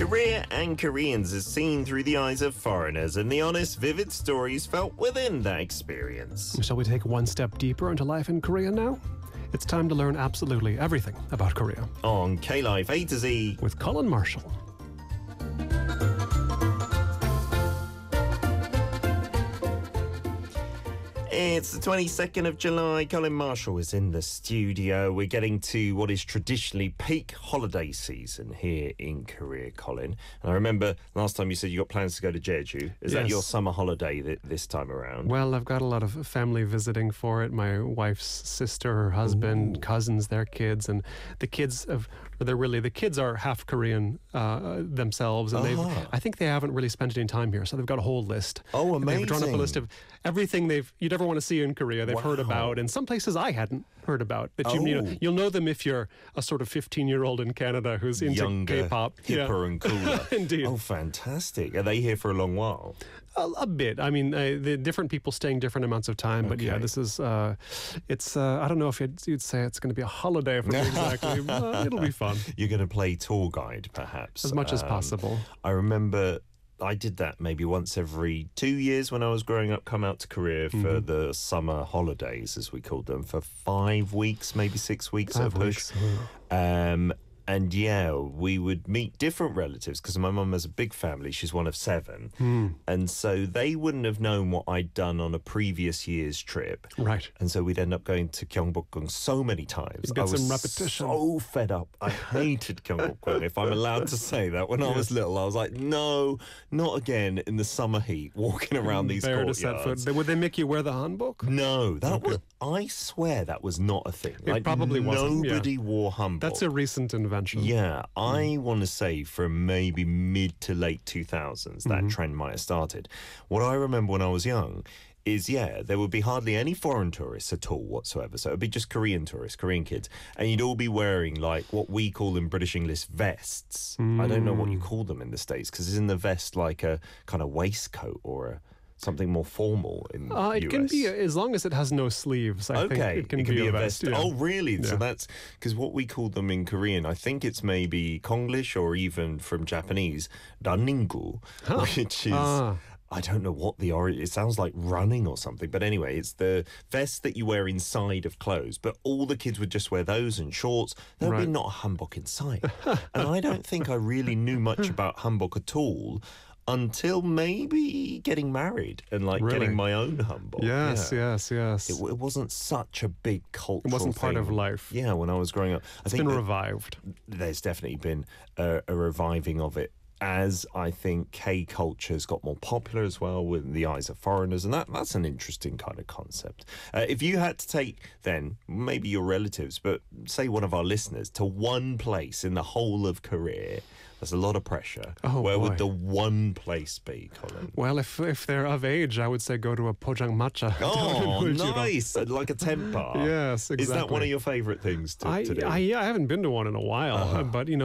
Korea and Koreans is seen through the eyes of foreigners, and the honest, vivid stories felt within that experience. Shall we take one step deeper into life in Korea now? It's time to learn absolutely everything about Korea. On K-Life A to Z with Colin Marshall. It's the 22nd of July. Colin Marshall is in the studio. We're getting to what is traditionally peak holiday season here in Korea, Colin. And I remember last time you said you got plans to go to Jeju. Is that your summer holiday this time around? Well, I've got a lot of family visiting for it. My wife's sister, her husband, cousins, their kids, and the kids the kids are half Korean themselves, and I think they haven't really spent any time here, so they've got a whole list. Oh, amazing! They've drawn up a list of everything you'd ever want to see in Korea. They've heard about, and some places I hadn't heard about. That you'll know them if you're a sort of 15-year-old in Canada who's into younger, K-pop, hipper and cooler. Indeed. Oh, fantastic! Are they here for a long while? A bit. I mean, the different people staying different amounts of time, but this is it's. I don't know if you'd say it's going to be a holiday for me exactly. But it'll be fun. You're going to play tour guide, perhaps, as much as possible. I remember I did that maybe once every 2 years when I was growing up, come out to Korea for the summer holidays, as we called them, for 5 weeks, maybe 6 weeks at a push. And we would meet different relatives because my mum has a big family. She's one of 7. And so they wouldn't have known what I'd done on a previous year's trip. Right. And so we'd end up going to Gyeongbokgung so many times. You get some repetition. So fed up. I hated Gyeongbokgung, if I'm allowed to say that. When I was little, I was like, no, not again in the summer heat, walking around these courtyards. Would they make you wear the hanbok? No, I swear that was not a thing. It probably wasn't. Nobody wore hanbok. That's a recent invention. Yeah, I want to say from maybe mid to late 2000s, that trend might have started. What I remember when I was young is, there would be hardly any foreign tourists at all whatsoever. So it would be just Korean tourists, Korean kids. And you'd all be wearing, like, what we call in British English vests. I don't know what you call them in the States, because isn't the vest like a kind of waistcoat or something more formal in the US? It can be, as long as it has no sleeves, I think it can be a vest. Oh, really? Yeah. So that's, because what we call them in Korean, I think it's maybe Konglish or even from Japanese, ranningu, which is, I don't know what the origin, it sounds like running or something, but anyway, it's the vest that you wear inside of clothes, but all the kids would just wear those and shorts. There would be not a hanbok inside. And I don't think I really knew much about hanbok at all until maybe getting married and getting my own hanbok. Yes. It wasn't such a big cultural thing. It wasn't part of life. Yeah, when I was growing up. It's been revived. There's definitely been a reviving of it, as I think K-culture's got more popular as well with the eyes of foreigners, and that's an interesting kind of concept. If you had to take, then, maybe your relatives, but say one of our listeners, to one place in the whole of Korea, that's a lot of pressure. Where would the one place be, Colin? Well, if they're of age, I would say go to a Pojangmatcha. Oh, nice! Like a tent bar. Yes, exactly. Is that one of your favourite things to do? I haven't been to one in a while, but